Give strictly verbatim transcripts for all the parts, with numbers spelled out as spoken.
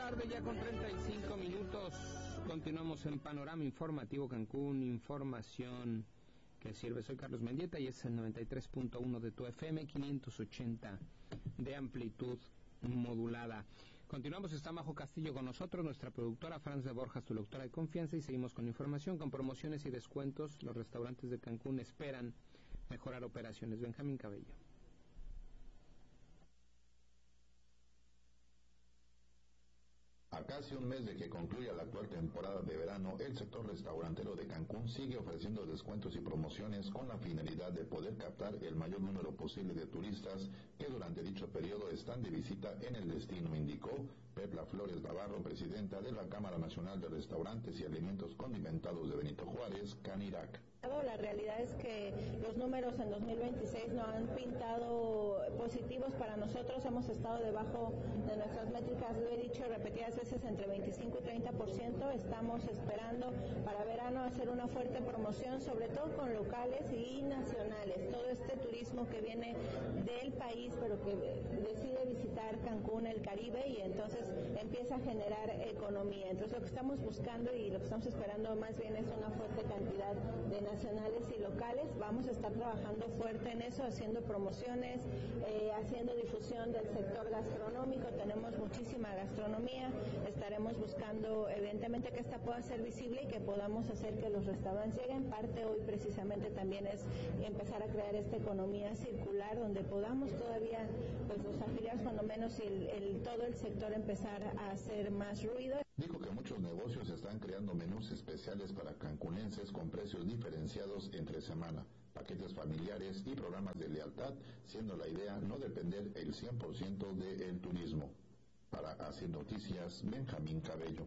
tarde, ya con treinta y cinco minutos. Continuamos en Panorama Informativo Cancún, información que sirve. Soy Carlos Mendieta y es el noventa y tres punto uno de tu F M, quinientos ochenta de amplitud modulada. Continuamos, está Majo Castillo con nosotros, nuestra productora Franz de Borjas, tu doctora de confianza, y seguimos con información, con promociones y descuentos. Los restaurantes de Cancún esperan mejorar operaciones. Benjamín Cabello. A casi un mes de que concluya la actual temporada de verano, el sector restaurantero de Cancún sigue ofreciendo descuentos y promociones con la finalidad de poder captar el mayor número posible de turistas que durante dicho periodo están de visita en el destino, indicó Perla Flores Navarro, presidenta de la Cámara Nacional de Restaurantes y Alimentos Condimentados de Benito Juárez, CANIRAC. La realidad es que los números en dos mil veintiséis no han pintado positivos para nosotros. Hemos estado debajo de nuestras métricas, lo he dicho repetidas veces, entre veinticinco y treinta por ciento. Estamos esperando para verano hacer una fuerte promoción, sobre todo con locales y nacionales. Todo este turismo que viene del país, pero que decide visitar Cancún, el Caribe, y entonces empieza a generar economía. Entonces lo que estamos buscando y lo que estamos esperando más bien es una fuerte cantidad de nacionales y locales. Vamos a estar trabajando fuerte en eso, haciendo promociones, eh, haciendo difusión del sector gastronómico. Tenemos muchísima gastronomía. Estaremos buscando evidentemente que esta pueda ser visible y que podamos hacer que los restaurantes lleguen. Parte hoy precisamente también es empezar a crear esta economía circular donde podamos todavía, pues los afiliados cuando menos y el, el, todo el sector empezar a hacer más ruido. Dijo que muchos negocios están creando menús especiales para cancunenses con precios diferenciados entre semana, paquetes familiares y programas de lealtad, siendo la idea no depender el cien por ciento del turismo. Para Hacer Noticias, Benjamín Cabello.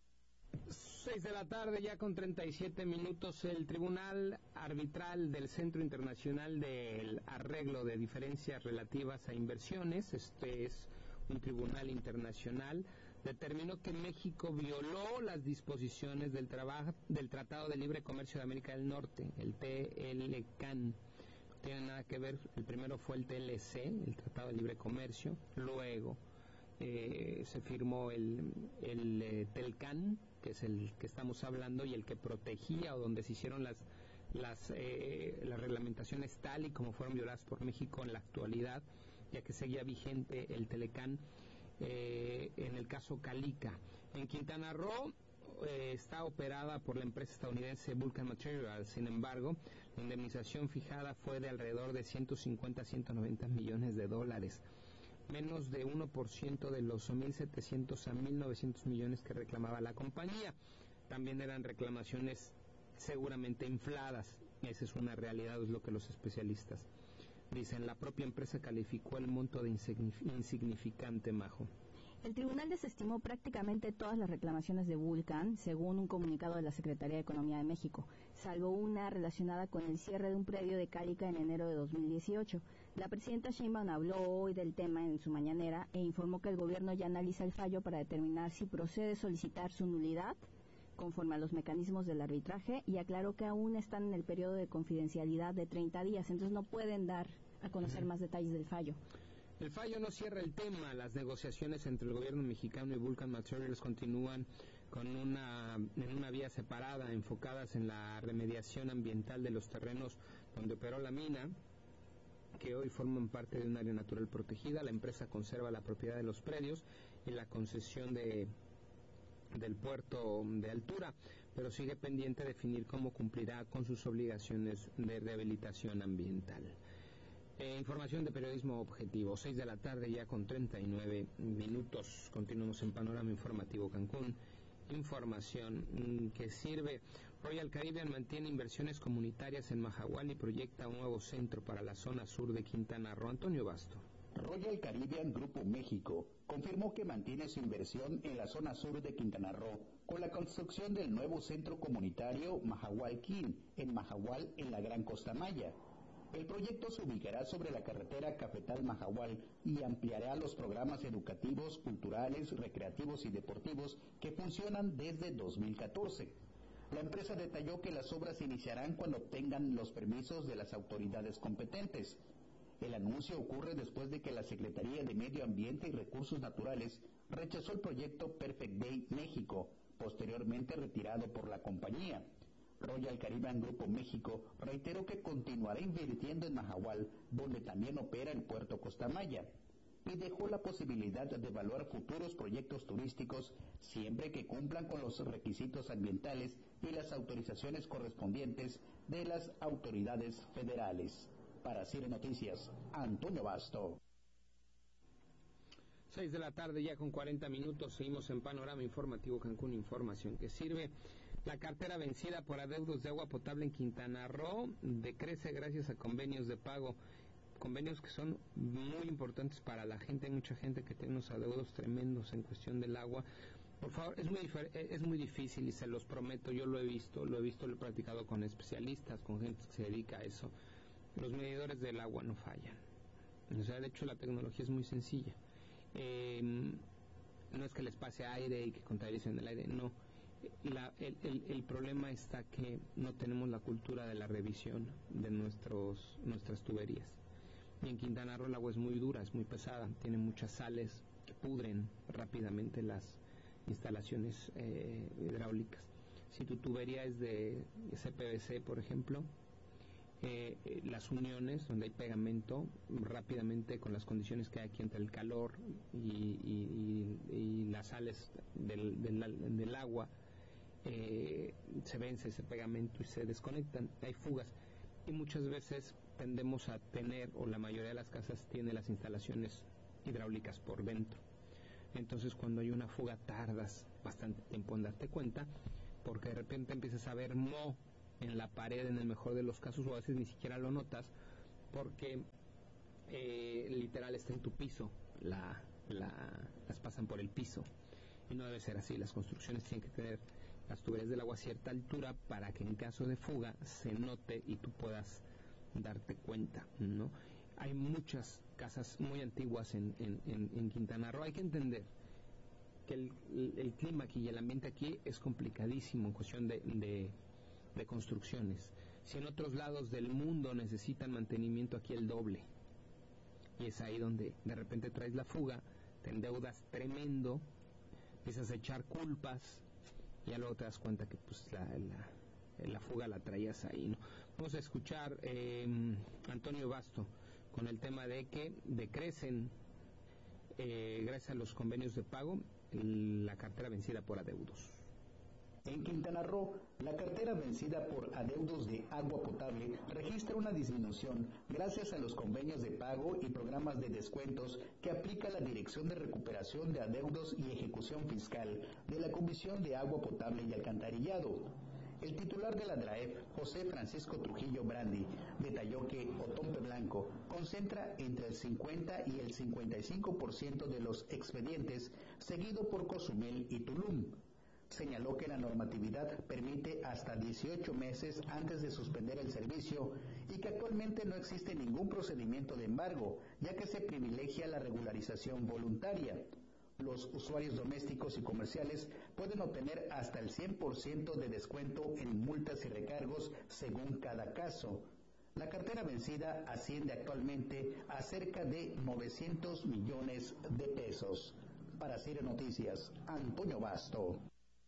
Seis de la tarde, ya con treinta y siete minutos. El Tribunal Arbitral del Centro Internacional del Arreglo de Diferencias Relativas a Inversiones, este es un tribunal internacional, determinó que México violó las disposiciones del, trabajo, del Tratado de Libre Comercio de América del Norte, el T L C A N. No tiene nada que ver, el primero fue el T L C, el Tratado de Libre Comercio, luego eh, se firmó el, el eh, T L C A N, que es el que estamos hablando, y el que protegía, o donde se hicieron las las eh, las reglamentaciones tal y como fueron violadas por México en la actualidad, ya que seguía vigente el T L C A N eh, en el caso Calica. En Quintana Roo eh, está operada por la empresa estadounidense Vulcan Materials. Sin embargo, la indemnización fijada fue de alrededor de ciento cincuenta a ciento noventa millones de dólares, menos de uno por ciento de los mil setecientos a mil novecientos millones que reclamaba la compañía. También eran reclamaciones seguramente infladas. Esa es una realidad, es lo que los especialistas dicen. La propia empresa calificó el monto de insignificante, Majo. El tribunal desestimó prácticamente todas las reclamaciones de Vulcan, según un comunicado de la Secretaría de Economía de México, salvo una relacionada con el cierre de un predio de Calica en enero de dos mil dieciocho. La presidenta Sheinbaum habló hoy del tema en su mañanera e informó que el gobierno ya analiza el fallo para determinar si procede solicitar su nulidad conforme a los mecanismos del arbitraje, y aclaró que aún están en el periodo de confidencialidad de treinta días, entonces no pueden dar a conocer uh-huh. más detalles del fallo. El fallo no cierra el tema. Las negociaciones entre el gobierno mexicano y Vulcan Materials continúan con una, en una vía separada, enfocadas en la remediación ambiental de los terrenos donde operó la mina, que hoy forman parte de un área natural protegida. La empresa conserva la propiedad de los predios y la concesión de del puerto de altura, pero sigue pendiente definir cómo cumplirá con sus obligaciones de rehabilitación ambiental. Eh, información de Periodismo Objetivo, seis de la tarde ya con treinta y nueve minutos. Continuamos en Panorama Informativo Cancún. Información que sirve. Royal Caribbean mantiene inversiones comunitarias en Mahahual y proyecta un nuevo centro para la zona sur de Quintana Roo. Antonio Basto. Royal Caribbean Grupo México confirmó que mantiene su inversión en la zona sur de Quintana Roo con la construcción del nuevo centro comunitario Mahahual King en Mahahual, en la Gran Costa Maya. El proyecto se ubicará sobre la carretera Cafetal-Mahahual y ampliará los programas educativos, culturales, recreativos y deportivos que funcionan desde dos mil catorce. La empresa detalló que las obras iniciarán cuando obtengan los permisos de las autoridades competentes. El anuncio ocurre después de que la Secretaría de Medio Ambiente y Recursos Naturales rechazó el proyecto Perfect Day México, posteriormente retirado por la compañía. Royal Caribbean Grupo México reiteró que continuará invirtiendo en Mahahual, donde también opera el puerto Costa Maya, y dejó la posibilidad de evaluar futuros proyectos turísticos siempre que cumplan con los requisitos ambientales y las autorizaciones correspondientes de las autoridades federales. Para Cire Noticias, Antonio Basto. Seis de la tarde ya con cuarenta minutos, seguimos en Panorama Informativo Cancún, información que sirve. La cartera vencida por adeudos de agua potable en Quintana Roo decrece gracias a convenios de pago, convenios que son muy importantes para la gente. Hay mucha gente que tiene unos adeudos tremendos en cuestión del agua. Por favor, es muy es muy difícil y se los prometo, yo lo he visto, lo he visto, lo he practicado con especialistas, con gente que se dedica a eso. Los medidores del agua no fallan. O sea, de hecho la tecnología es muy sencilla. Eh, no es que les pase aire y que contaminien el aire, no. La, el, el, el problema está que no tenemos la cultura de la revisión de nuestros nuestras tuberías. Y en Quintana Roo el agua es muy dura, es muy pesada, tiene muchas sales que pudren rápidamente las instalaciones eh, hidráulicas. Si tu tubería es de C P V C, por ejemplo, eh, eh, las uniones donde hay pegamento, rápidamente con las condiciones que hay aquí entre el calor y, y, y, y las sales del, del, del agua, eh, se vence ese pegamento y se desconectan, hay fugas. Y muchas veces tendemos a tener, o la mayoría de las casas tiene las instalaciones hidráulicas por dentro. Entonces cuando hay una fuga tardas bastante tiempo en darte cuenta, porque de repente empiezas a ver moho en la pared en el mejor de los casos, o a veces ni siquiera lo notas porque eh, literal está en tu piso, la, la, las pasan por el piso, y no debe ser así. Las construcciones tienen que tener las tuberías del agua a cierta altura para que en caso de fuga se note y tú puedas darte cuenta, ¿no? Hay muchas casas muy antiguas en, en, en, en Quintana Roo. Hay que entender que el, el, el clima aquí y el ambiente aquí es complicadísimo en cuestión de, de, de construcciones. Si en otros lados del mundo necesitan mantenimiento, aquí el doble. Y es ahí donde de repente traes la fuga, te endeudas tremendo, empiezas a echar culpas, y ya luego te das cuenta que pues la, la, la fuga la traías ahí, ¿no? Vamos a escuchar eh, Antonio Basto con el tema de que decrecen, eh, gracias a los convenios de pago, la cartera vencida por adeudos. En Quintana Roo, la cartera vencida por adeudos de agua potable registra una disminución gracias a los convenios de pago y programas de descuentos que aplica la Dirección de Recuperación de Adeudos y Ejecución Fiscal de la Comisión de Agua Potable y Alcantarillado. El titular de la D R A E F, José Francisco Trujillo Brandi, detalló que Otompe Blanco concentra entre el cincuenta y el cincuenta y cinco por ciento de los expedientes, seguido por Cozumel y Tulum. Señaló que la normatividad permite hasta dieciocho meses antes de suspender el servicio y que actualmente no existe ningún procedimiento de embargo, ya que se privilegia la regularización voluntaria. Los usuarios domésticos y comerciales pueden obtener hasta el cien por ciento de descuento en multas y recargos según cada caso. La cartera vencida asciende actualmente a cerca de novecientos millones de pesos. Para Cire Noticias, Antonio Basto.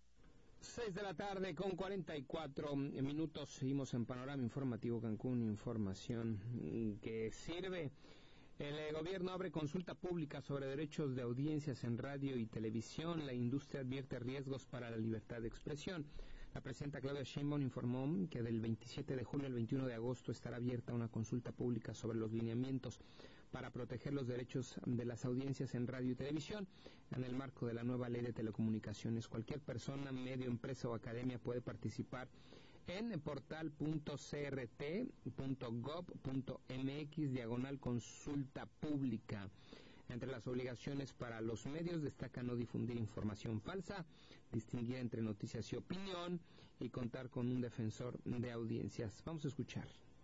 Seis de la tarde con cuarenta y cuatro minutos, seguimos en Panorama Informativo Cancún, información que sirve. El gobierno abre consulta pública sobre derechos de audiencias en radio y televisión. La industria advierte riesgos para la libertad de expresión. La presidenta Claudia Sheinbaum informó que del veintisiete de julio al veintiuno de agosto estará abierta una consulta pública sobre los lineamientos para proteger los derechos de las audiencias en radio y televisión en el marco de la nueva ley de telecomunicaciones. Cualquier persona, medio, empresa o academia puede participar en portal punto c r t punto gov punto m x diagonal consulta pública. Entre las obligaciones para los medios destaca no difundir información falsa, distinguir entre noticias y opinión y contar con un defensor de audiencias. Vamos a escuchar.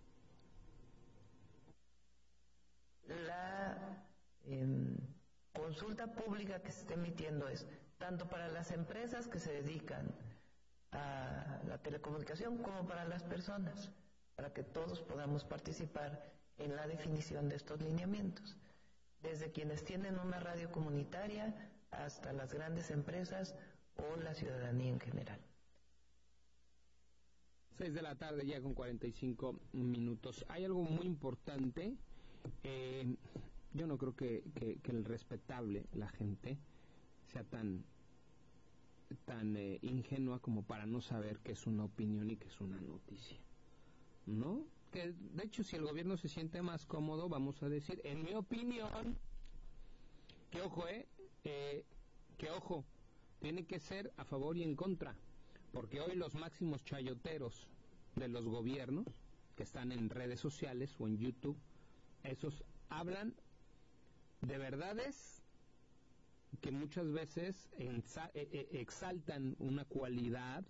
La eh, consulta pública que se está emitiendo es tanto para las empresas que se dedican a la telecomunicación como para las personas, para que todos podamos participar en la definición de estos lineamientos, desde quienes tienen una radio comunitaria hasta las grandes empresas o la ciudadanía en general. Seis de la tarde ya con cuarenta y cinco minutos. Hay algo muy importante. Eh, yo no creo que, que, que el respetable, la gente, sea tan tan eh, ingenua como para no saber qué es una opinión y qué es una noticia, ¿no? Que de hecho, si el gobierno se siente más cómodo, vamos a decir, en mi opinión, que ojo, eh, eh que ojo, tiene que ser a favor y en contra, porque hoy los máximos chayoteros de los gobiernos que están en redes sociales o en YouTube, esos hablan de verdades que muchas veces exaltan una cualidad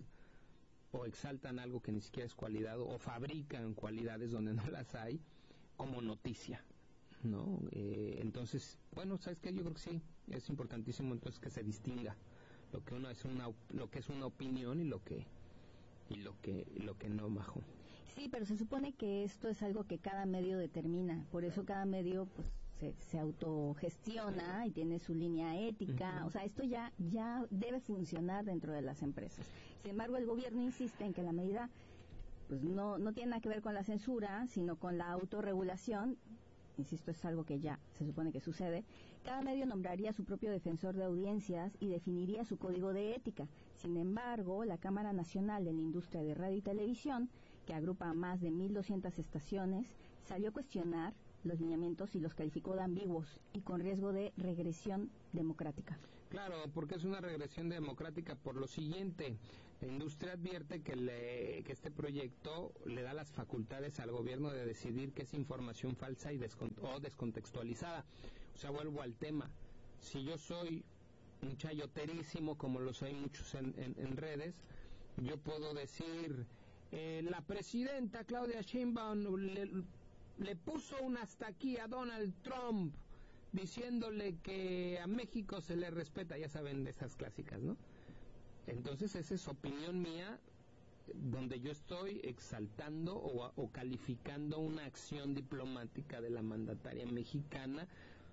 o exaltan algo que ni siquiera es cualidad o fabrican cualidades donde no las hay como noticia, ¿no? Eh, entonces, bueno, ¿sabes qué? Yo creo que sí, es importantísimo entonces que se distinga lo que uno es una lo que es una opinión y lo que y lo que y lo que no, Majo. Sí, pero se supone que esto es algo que cada medio determina, por eso cada medio pues se, se autogestiona y tiene su línea ética, uh-huh. O sea, esto ya ya debe funcionar dentro de las empresas. Sin embargo, el gobierno insiste en que la medida pues no no tiene nada que ver con la censura, sino con la autorregulación. Insisto, es algo que ya se supone que sucede. Cada medio nombraría a su propio defensor de audiencias y definiría su código de ética. Sin embargo, la Cámara Nacional de la Industria de Radio y Televisión, que agrupa a más de mil doscientas estaciones, salió a cuestionar los lineamientos y los calificó de ambiguos y con riesgo de regresión democrática. Claro, porque es una regresión democrática por lo siguiente. La industria advierte que, le, que este proyecto le da las facultades al gobierno de decidir qué es información falsa y descont- o descontextualizada. O sea, vuelvo al tema. Si yo soy un chayoterísimo, como los hay muchos en, en, en redes, yo puedo decir, eh, la presidenta Claudia Sheinbaum le, le puso un hasta aquí a Donald Trump, diciéndole que a México se le respeta, ya saben de esas clásicas, ¿no? Entonces esa es opinión mía, donde yo estoy exaltando o, o calificando una acción diplomática de la mandataria mexicana,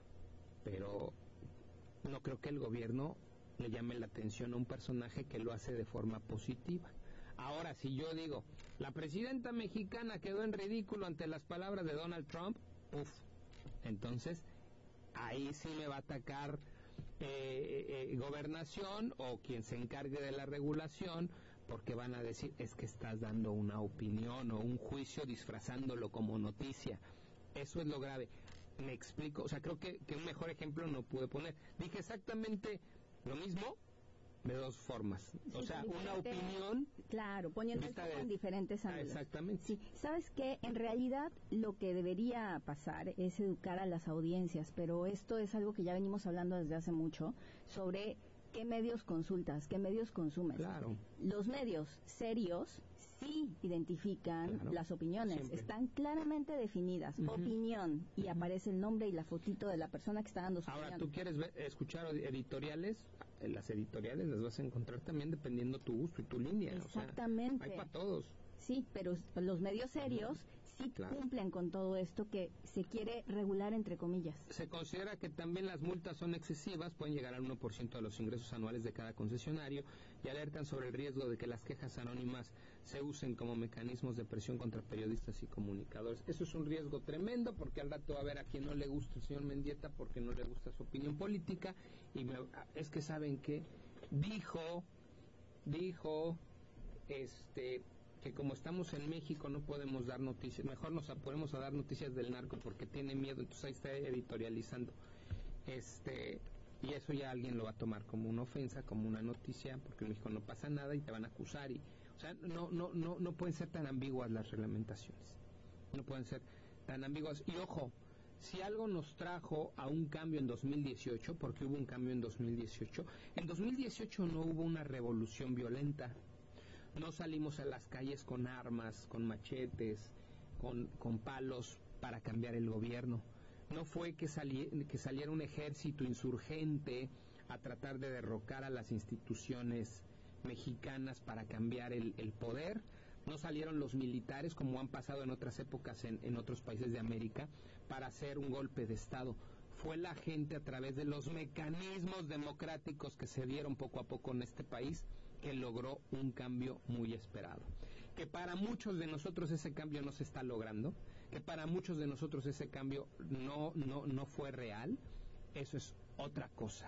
pero no creo que el gobierno le llame la atención a un personaje que lo hace de forma positiva. Ahora, si yo digo, la presidenta mexicana quedó en ridículo ante las palabras de Donald Trump, uff, entonces ahí sí me va a atacar eh, eh, gobernación o quien se encargue de la regulación, porque van a decir, es que estás dando una opinión o un juicio disfrazándolo como noticia. Eso es lo grave. Me explico, o sea, creo que, que un mejor ejemplo no pude poner. Dije exactamente lo mismo de dos formas. O sí, sea, una opinión. Claro, poniendo esto de... en diferentes ángulos. Ah, exactamente. Sí, sabes que en realidad lo que debería pasar es educar a las audiencias, pero esto es algo que ya venimos hablando desde hace mucho sobre qué medios consultas, qué medios consumes. Claro. Los medios serios sí identifican claro, las opiniones, siempre. Están claramente definidas, uh-huh. Opinión, y uh-huh. Aparece el nombre y la fotito de la persona que está dando su Ahora, opinión. ¿tú quieres ver, escuchar editoriales? Las editoriales las vas a encontrar también dependiendo tu gusto y tu línea. Exactamente. O sea, hay para todos. Sí, pero los medios serios sí claro. Cumplen con todo esto que se quiere regular entre comillas. Se considera que también las multas son excesivas, pueden llegar al uno por ciento de los ingresos anuales de cada concesionario y alertan sobre el riesgo de que las quejas anónimas se usen como mecanismos de presión contra periodistas y comunicadores. Eso es un riesgo tremendo porque al rato va a haber a quien no le gusta el señor Mendieta porque no le gusta su opinión política y me, es que saben que dijo, dijo, este... que como estamos en México no podemos dar noticias, mejor nos apuremos a dar noticias del narco porque tiene miedo, entonces ahí está editorializando. Este, y eso ya alguien lo va a tomar como una ofensa, como una noticia, porque en México no pasa nada y te van a acusar y, o sea, no no no no pueden ser tan ambiguas las reglamentaciones. No pueden ser tan ambiguas. Y ojo, si algo nos trajo a un cambio en dos mil dieciocho, porque hubo un cambio en dos mil dieciocho, en dos mil dieciocho no hubo una revolución violenta. No salimos a las calles con armas, con machetes, con, con palos para cambiar el gobierno. No fue que, sali, que saliera un ejército insurgente a tratar de derrocar a las instituciones mexicanas para cambiar el, el poder. No salieron los militares, como han pasado en otras épocas en, en otros países de América, para hacer un golpe de Estado. Fue la gente, a través de los mecanismos democráticos que se dieron poco a poco en este país, que logró un cambio muy esperado. Que para muchos de nosotros ese cambio no se está logrando, que para muchos de nosotros ese cambio no, no, no fue real, eso es otra cosa.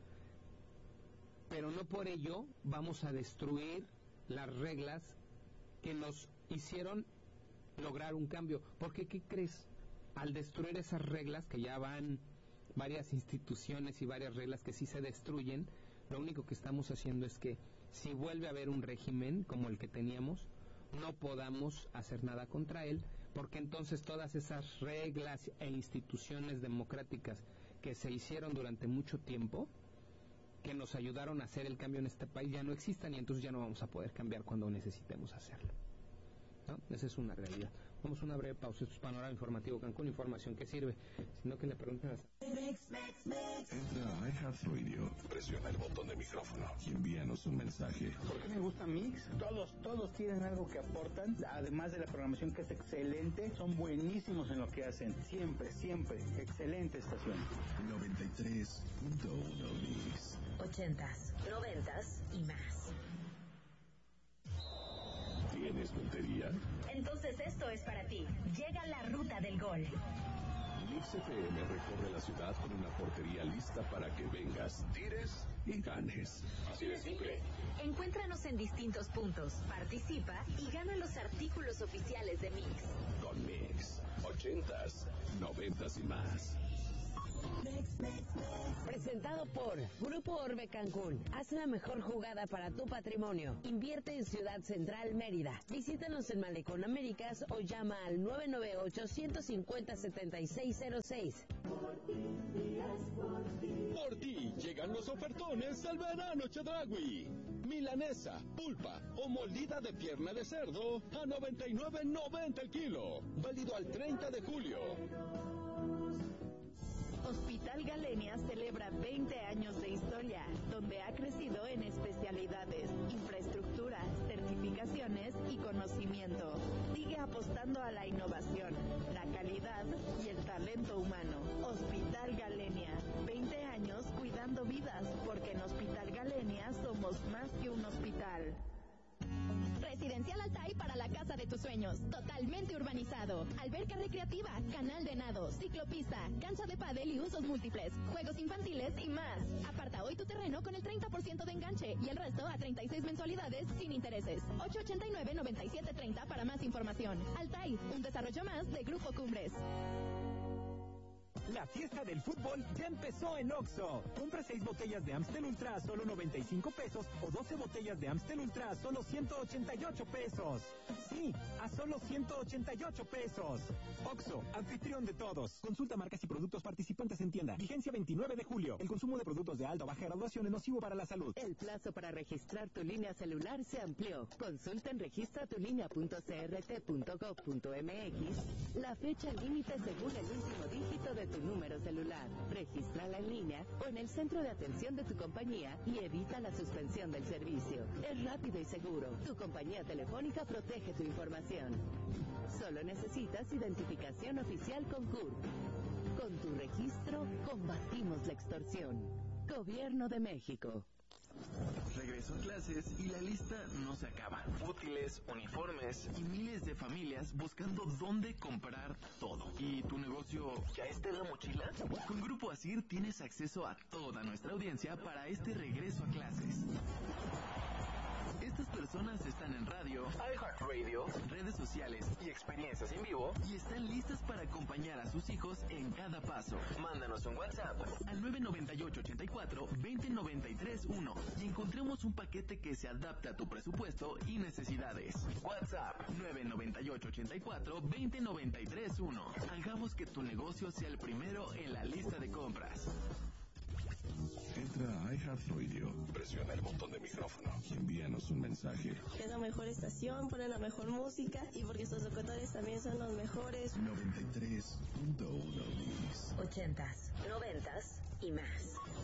Pero no por ello vamos a destruir las reglas que nos hicieron lograr un cambio. Porque, ¿qué crees? Al destruir esas reglas, que ya van varias instituciones y varias reglas que sí se destruyen, lo único que estamos haciendo es que si vuelve a haber un régimen como el que teníamos, no podamos hacer nada contra él, porque entonces todas esas reglas e instituciones democráticas que se hicieron durante mucho tiempo, que nos ayudaron a hacer el cambio en este país, ya no existan, y entonces ya no vamos a poder cambiar cuando necesitemos hacerlo, ¿no? Esa es una realidad. Vamos a una breve pausa. Esto es Panorama Informativo Cancún, información que sirve, sino que le preguntan a... Entra a iHeartRadio, presiona el botón de micrófono y envíanos un mensaje. ¿Por qué me gusta Mix? Todos, todos tienen algo que aportan, además de la programación que es excelente, son buenísimos en lo que hacen, siempre, siempre, excelente estación. noventa y tres punto uno Mix. Ochentas, noventas y más. ¿Tienes puntería? Entonces esto es para ti. Llega la ruta del gol. Mix F M recorre la ciudad con una portería lista para que vengas, tires y ganes. Así de simple. Encuéntranos en distintos puntos, participa y gana los artículos oficiales de Mix. Con Mix, ochentas, noventas y más. Presentado por Grupo Orbe Cancún. Haz la mejor jugada para tu patrimonio. Invierte en Ciudad Central, Mérida. Visítanos en Malecón Américas o llama al nueve nueve ocho, uno cinco cero, siete seis cero seis. Por ti llegan los ofertones al verano Chedraui. Milanesa, pulpa o molida de pierna de cerdo a noventa y nueve noventa el kilo. Válido al treinta de julio. Hospital Galenia celebra veinte años de historia, donde ha crecido en especialidades, infraestructura, certificaciones y conocimiento. Sigue apostando a la innovación, la calidad y el talento humano. Hospital Galenia, veinte años cuidando vidas, porque en Hospital Galenia somos más que un hospital. Residencial Altai para la casa de tus sueños, totalmente urbanizado. Alberca recreativa, canal de nado, ciclopista, cancha de pádel y usos múltiples, juegos infantiles y más. Aparta hoy tu terreno con el treinta por ciento de enganche y el resto a treinta y seis mensualidades sin intereses. ocho ochenta y nueve, noventa y siete treinta para más información. Altai, un desarrollo más de Grupo Cumbres. La fiesta del fútbol ya empezó en Oxxo. Compra seis botellas de Amstel Ultra a solo noventa y cinco pesos o doce botellas de Amstel Ultra a solo ciento ochenta y ocho pesos. Sí, a solo ciento ochenta y ocho pesos. Oxxo, anfitrión de todos. Consulta marcas y productos participantes en tienda. Vigencia veintinueve de julio. El consumo de productos de alta o baja graduación es nocivo para la salud. El plazo para registrar tu línea celular se amplió. Consulta en registratulínea punto c r t punto gov punto m x la fecha límite según el último dígito de tu número celular. Regístrala en línea o en el centro de atención de tu compañía y evita la suspensión del servicio. Es rápido y seguro. Tu compañía telefónica protege tu información. Solo necesitas identificación oficial con C U R P. Con tu registro, combatimos la extorsión. Gobierno de México. Regreso a clases y la lista no se acaba. Útiles, uniformes y miles de familias buscando dónde comprar todo. ¿Y tu negocio ya está en la mochila? Con Grupo Asir tienes acceso a toda nuestra audiencia para este regreso a clases. Estas personas están en radio, iHeartRadio, redes sociales y experiencias en vivo y están listas para acompañar a sus hijos en cada paso. Mándanos un WhatsApp al nueve nueve ocho, ocho cuatro, dos cero nueve tres uno y encontremos un paquete que se adapte a tu presupuesto y necesidades. WhatsApp nueve nueve ocho, ocho cuatro, dos cero nueve tres uno. Hagamos que tu negocio sea el primero en la lista de compras. Entra a iHeartRadio, presiona el botón de micrófono y envíanos un mensaje. Es la mejor estación, pone la mejor música y porque sus locutores también son los mejores. noventa y tres punto uno Ochentas, noventas y más.